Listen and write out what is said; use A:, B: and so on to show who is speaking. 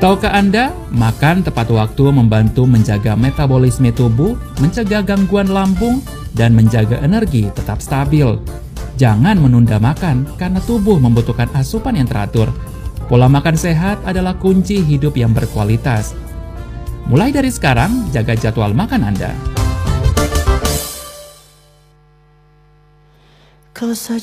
A: Tahukah Anda, makan tepat waktu membantu menjaga metabolisme tubuh, mencegah gangguan lambung, dan menjaga energi tetap stabil. Jangan menunda makan karena tubuh membutuhkan asupan yang teratur. Pola makan sehat adalah kunci hidup yang berkualitas. Mulai dari sekarang, jaga jadwal makan Anda.